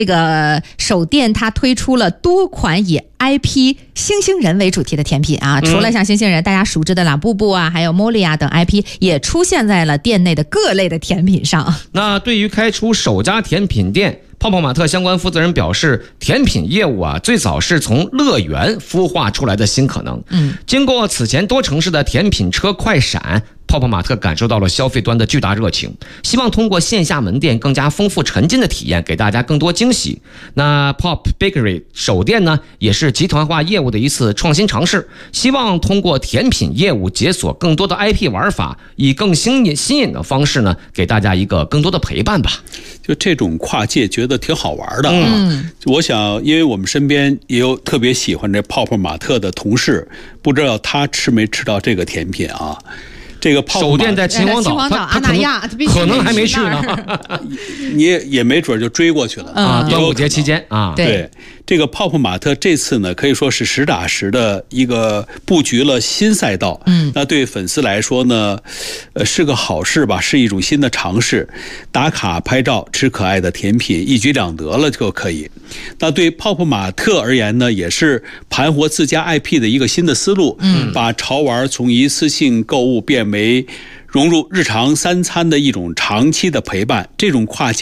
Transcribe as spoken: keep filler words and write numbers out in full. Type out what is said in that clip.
这个手店它推出了多款以 I P 星星人为主题的甜品啊，除了像星星人大家熟知的拉布布啊，还有 Molly 啊等 I P 也出现在了店内的各类的甜品上。 那对于开出首家甜品店，泡泡玛特相关负责人表示，甜品业务啊，最早是从乐园孵化出来的新可能。嗯，经过此前多城市的甜品车快闪，泡泡玛特感受到了消费端的巨大热情，希望通过线下门店更加丰富沉浸的体验，给大家更多惊喜。那 Pop Bakery 首店呢，也是集团化业务的一次创新尝试，希望通过甜品业务解锁更多的 I P 玩法，以更新颖新颖的方式呢，给大家一个更多的陪伴吧。 就这种跨界觉得挺好玩的啊！嗯、我想，因为我们身边也有特别喜欢这泡泡玛特的同事，不知道他吃没吃到这个甜品啊？这个泡泡首店在秦皇岛， 阿那亚， 可能还没去呢， 你也也没准就追过去了啊！端午节期间啊， 对。这个泡泡玛特这次呢，可以说是实打实的一个布局了新赛道。嗯，那对粉丝来说呢，呃，是个好事吧，是一种新的尝试。打卡拍照吃可爱的甜品，一举两得了就可以。那对泡泡玛特而言呢，也是盘活自家 I P 的一个新的思路。嗯，把潮玩从一次性购物变为融入日常三餐的一种长期的陪伴，这种跨界